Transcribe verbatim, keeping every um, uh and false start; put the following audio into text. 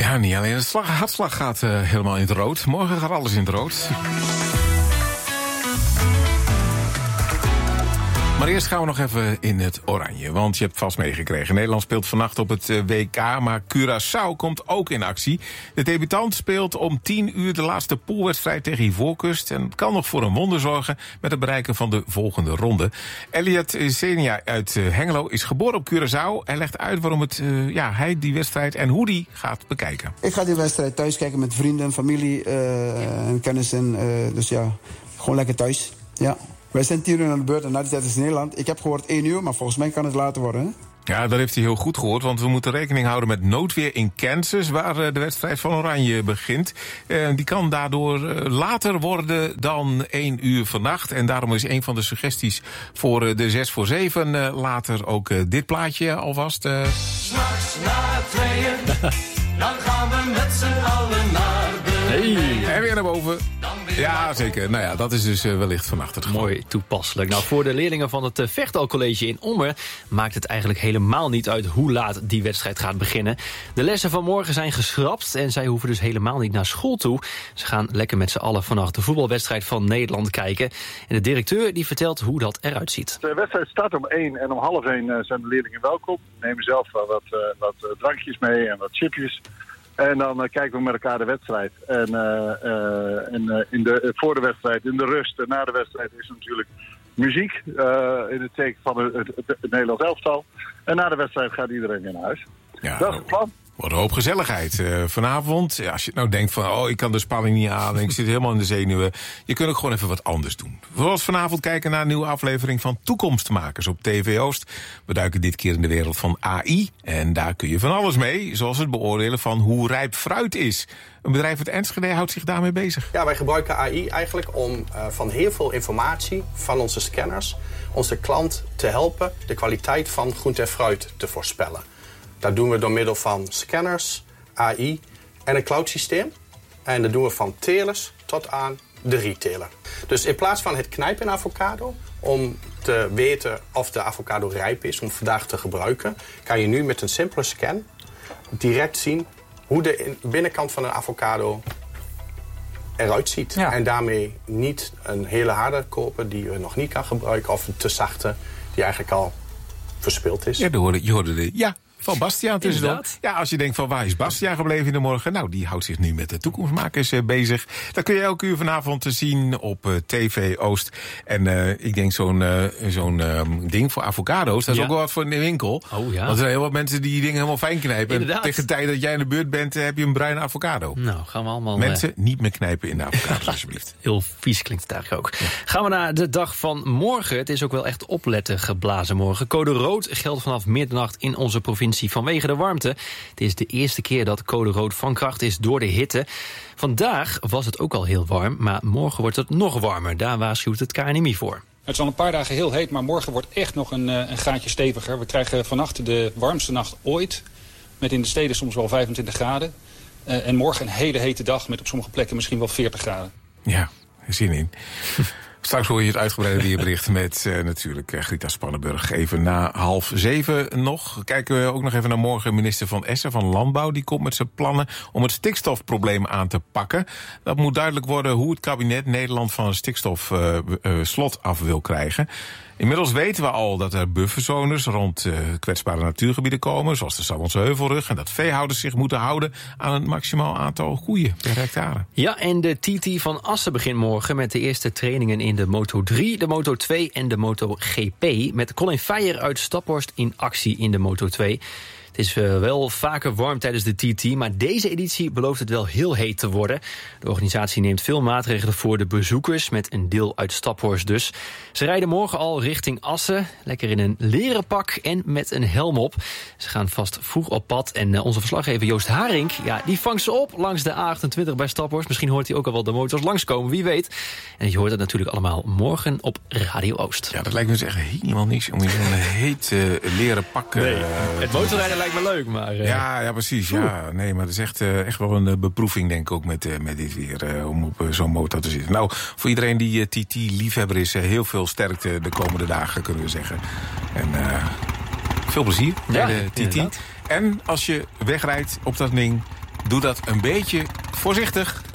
Ja, niet alleen de slag, hartslag gaat uh, helemaal in het rood. Morgen gaat alles in het rood. Maar eerst gaan we nog even in het oranje. Want je hebt vast meegekregen. Nederland speelt vannacht op het W K. Maar Curaçao komt ook in actie. De debutant speelt om tien uur de laatste poolwedstrijd tegen Ivoorkust. En kan nog voor een wonder zorgen met het bereiken van de volgende ronde. Elliot Senia uit Hengelo is geboren op Curaçao. Hij legt uit waarom het, uh, ja, hij die wedstrijd en hoe die gaat bekijken. Ik ga die wedstrijd thuis kijken met vrienden, familie uh, en kennissen. Uh, dus ja, gewoon lekker thuis. Ja. Wij zijn tien uur aan de beurt en na die tijd is Nederland. Ik heb gehoord één uur, maar volgens mij kan het later worden. Hè? Ja, dat heeft hij heel goed gehoord, want we moeten rekening houden met noodweer in Kansas, waar de wedstrijd van Oranje begint. Uh, die kan daardoor uh, later worden dan één uur vannacht. En daarom is een van de suggesties voor uh, de zes voor zeven uh, later ook uh, dit plaatje alvast. Uh... S'nachts na tweeën, dan gaan we met z'n allen naar beneden. Hey. En weer naar boven. Ja, zeker. Nou ja, dat is dus uh, wellicht vannacht het geval. Mooi toepasselijk. Nou, voor de leerlingen van het uh, Vechtalcollege in Ommen maakt het eigenlijk helemaal niet uit hoe laat die wedstrijd gaat beginnen. De lessen van morgen zijn geschrapt en zij hoeven dus helemaal niet naar school toe. Ze gaan lekker met z'n allen vannacht de voetbalwedstrijd van Nederland kijken. En de directeur die vertelt hoe dat eruit ziet. De wedstrijd start om één en om half één uh, zijn de leerlingen welkom. We nemen zelf uh, wat, uh, wat uh, drankjes mee en wat chipjes. En dan uh, kijken we met elkaar de wedstrijd. En, uh, uh, en uh, in de, uh, voor de wedstrijd, in de rust en na de wedstrijd is natuurlijk muziek. Uh, in het teken van het, het, het, het Nederlands elftal. En na de wedstrijd gaat iedereen weer naar huis. Ja, dat is het plan. Wat een hoop gezelligheid. Uh, vanavond, ja, als je nou denkt van, oh, ik kan de spanning niet aan, ik zit helemaal in de zenuwen. Je kunt ook gewoon even wat anders doen. Zoals vanavond kijken naar een nieuwe aflevering van Toekomstmakers op T V Oost. We duiken dit keer in de wereld van A I. En daar kun je van alles mee, zoals het beoordelen van hoe rijp fruit is. Een bedrijf uit Enschede houdt zich daarmee bezig. Ja, wij gebruiken A I eigenlijk om uh, van heel veel informatie van onze scanners onze klant te helpen de kwaliteit van groente en fruit te voorspellen. Dat doen we door middel van scanners, A I en een cloudsysteem. En dat doen we van telers tot aan de retailer. Dus in plaats van het knijpen in avocado, om te weten of de avocado rijp is om vandaag te gebruiken, kan je nu met een simpele scan direct zien hoe de binnenkant van een avocado eruit ziet. Ja. En daarmee niet een hele harde kopen die je nog niet kan gebruiken, of een te zachte die eigenlijk al verspild is. Ja, je hoorde, je hoorde de... Ja. Van Bastiaan tussendoor. Ja, als je denkt van waar is Bastiaan gebleven in de morgen? Nou, die houdt zich nu met de toekomstmakers uh, bezig. Dat kun je elke uur vanavond te zien op uh, T V Oost. En uh, ik denk zo'n uh, zo'n um, ding voor avocado's, dat is ja. ook wel wat voor in de winkel. Oh, ja. Want er zijn heel wat mensen die die dingen helemaal fijn knijpen. Inderdaad. En tegen de tijd dat jij in de beurt bent, uh, heb je een bruine avocado. Nou, gaan we allemaal... Mensen, uh... niet meer knijpen in de avocado's, alsjeblieft. Heel vies klinkt het eigenlijk ook. Ja. Gaan we naar de dag van morgen. Het is ook wel echt opletten geblazen morgen. Code rood geldt vanaf middernacht in onze provincie vanwege de warmte. Het is de eerste keer dat code rood van kracht is door de hitte. Vandaag was het ook al heel warm, maar morgen wordt het nog warmer. Daar waarschuwt het K N M I voor. Het is al een paar dagen heel heet, maar morgen wordt echt nog een, een graadje steviger. We krijgen vannacht de warmste nacht ooit, met in de steden soms wel vijfentwintig graden. Uh, en morgen een hele hete dag met op sommige plekken misschien wel veertig graden. Ja, zin in. Straks hoor je het uitgebreide weerbericht met uh, natuurlijk uh, Grita Spannenburg. Even na half zeven nog. Kijken we ook nog even naar morgen. Minister Van Essen van Landbouw die komt met zijn plannen om het stikstofprobleem aan te pakken. Dat moet duidelijk worden hoe het kabinet Nederland van een stikstofslot uh, uh, af wil krijgen. Inmiddels weten we al dat er bufferzones rond uh, kwetsbare natuurgebieden komen, zoals de Sallandse Heuvelrug, en dat veehouders zich moeten houden aan een maximaal aantal koeien per hectare. Ja, en de T T van Assen begint morgen met de eerste trainingen in de Moto drie, de Moto twee en de Moto G P. Met Colin Feijer uit Staphorst in actie in de Moto twee. Het is uh, wel vaker warm tijdens de T T, maar deze editie belooft het wel heel heet te worden. De organisatie neemt veel maatregelen voor de bezoekers, met een deel uit Staphorst dus. Ze rijden morgen al richting Assen, lekker in een leren pak en met een helm op. Ze gaan vast vroeg op pad en uh, onze verslaggever Joost Haring, ja, die vangt ze op langs de A achtentwintig bij Staphorst. Misschien hoort hij ook al wel de motors langskomen, wie weet. En je hoort het natuurlijk allemaal morgen op Radio Oost. Ja, dat lijkt me dus echt helemaal niks om in een heet uh, leren pak... Uh, nee, het motorrijden lijkt me leuk, maar... Uh... Ja, ja, precies. Ja. Nee, maar het is echt, uh, echt wel een uh, beproeving, denk ik, ook met, uh, met dit weer, uh, om op uh, zo'n motor te zitten. Nou, voor iedereen die uh, T T-liefhebber is, uh, heel veel sterkte de komende dagen, kunnen we zeggen. En uh, veel plezier bij ja, de T T. Inderdaad. En als je wegrijdt op dat ding, doe dat een beetje voorzichtig.